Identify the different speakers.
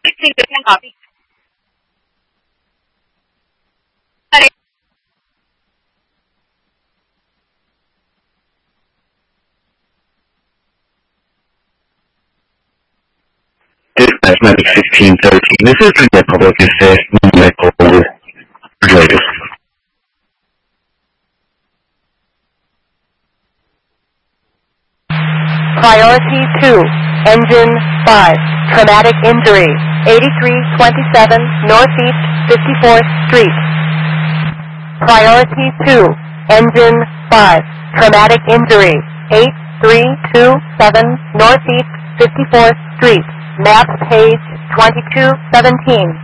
Speaker 1: copy.
Speaker 2: Dispatch Medic 1613. This is the Public Assist Medical Related.
Speaker 3: Priority 2, Engine 5, traumatic injury, 8327 Northeast 54th Street. Priority 2, Engine 5, traumatic injury, 8327 Northeast 54th Street. Map page 2217.